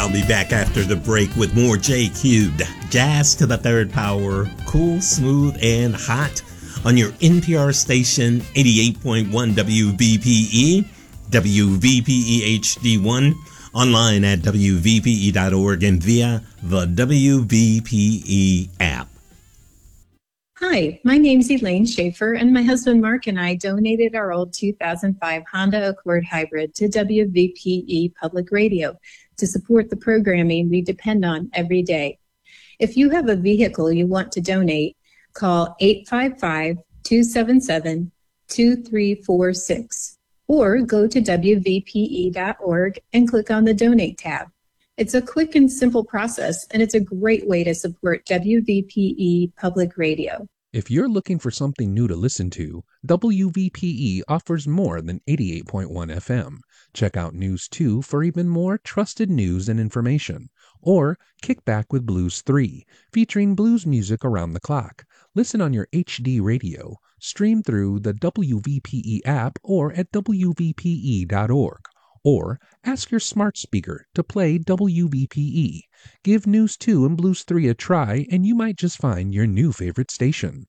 I'll be back after the break with more J Cubed. Jazz to the third power, cool, smooth, and hot on your NPR station 88.1 WVPE, WVPE HD1, online at WVPE.org and via the WVPE app. Hi, my name's Elaine Schaefer, and my husband Mark and I donated our old 2005 Honda Accord Hybrid to WVPE Public Radio to support the programming we depend on every day. If you have a vehicle you want to donate, call 855-277-2346 or go to WVPE.org and click on the Donate tab. It's a quick and simple process, and it's a great way to support WVPE Public Radio. If you're looking for something new to listen to, WVPE offers more than 88.1 FM. Check out News 2 for even more trusted news and information. Or Kick Back with Blues 3, featuring blues music around the clock. Listen on your HD radio, stream through the WVPE app or at WVPE.org. Or ask your smart speaker to play WVPE. Give News 2 and Blues 3 a try, and you might just find your new favorite station.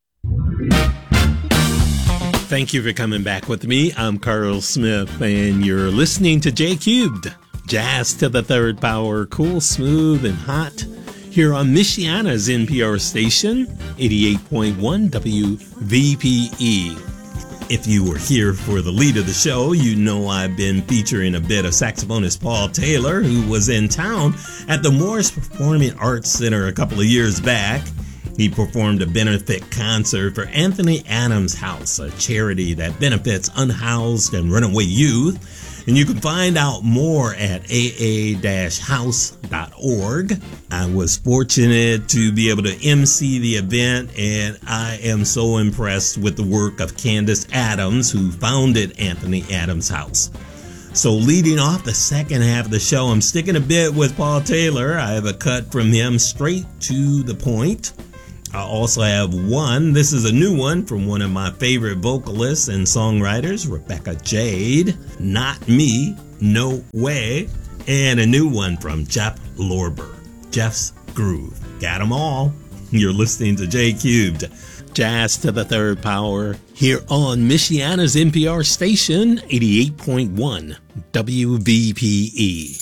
Thank you for coming back with me. I'm Carl Smith, and you're listening to J Cubed. Jazz to the third power, cool, smooth, and hot, here on Michiana's NPR station, 88.1 WVPE. If you were here for the lead of the show, you know I've been featuring a bit of saxophonist Paul Taylor, who was in town at the Morris Performing Arts Center a couple of years back. He performed a benefit concert for Anthony Adams House, a charity that benefits unhoused and runaway youth. And you can find out more at aa-house.org. I was fortunate to be able to MC the event, and I am so impressed with the work of Candace Adams, who founded Anthony Adams House. So leading off the second half of the show, I'm sticking a bit with Paul Taylor. I have a cut from him straight to the point. I also have one. This is a new one from one of my favorite vocalists and songwriters, Rebecca Jade. Not Me, No Way. And a new one from Jeff Lorber, Jeff's Groove. Got them all. You're listening to J Cubed. Jazz to the third power here on Michiana's NPR station, 88.1 WVPE.